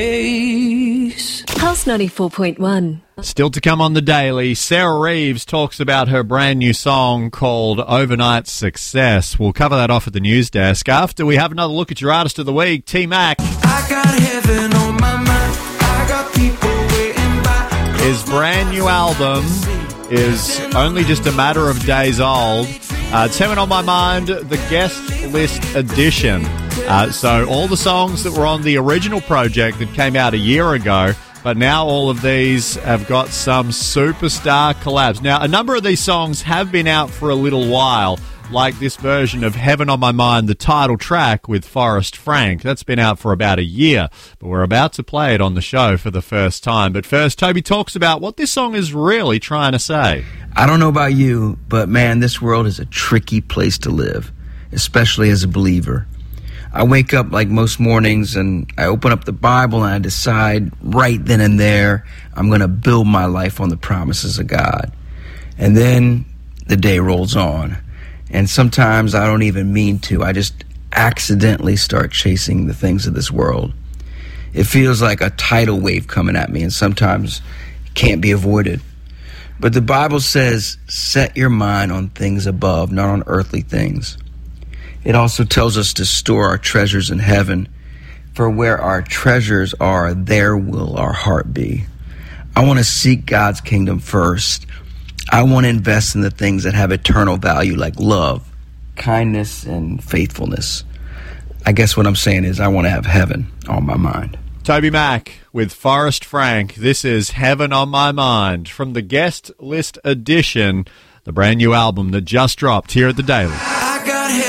Pulse 94.1. Still to come on the Daily, Sarah Reeves talks about her brand new song called Overnight Success. We'll cover that off at the news desk after we have another look at your Artist of the Week, T-Mac. I got heaven on my mind. I got people waiting by. His brand new album is only just a matter of days old. It's Heaven on My Mind, the guest list edition. So all the songs that were on the original project that came out a year ago, but now all of these have got some superstar collabs. Now, a number of these songs have been out for a little while, like this version of Heaven on My Mind, the title track with Forrest Frank. That's been out for about a year, but we're about to play it on the show for the first time. But first, Toby talks about what this song is really trying to say. I don't know about you, but man, this world is a tricky place to live, especially as a believer. I wake up like most mornings and I open up the Bible and I decide right then and there I'm going to build my life on the promises of God. And then the day rolls on. And sometimes I don't even mean to. I just accidentally start chasing the things of this world. It feels like a tidal wave coming at me, and sometimes it can't be avoided. But the Bible says, set your mind on things above, not on earthly things. It also tells us to store our treasures in heaven, for where our treasures are, there will our heart be. I want to seek God's kingdom first. I want to invest in the things that have eternal value, like love, kindness, and faithfulness. I guess what I'm saying is I want to have heaven on my mind. Toby Mac with Forrest Frank. This is Heaven on My Mind from the guest list edition, the brand new album that just dropped here at the Daily. I got heaven.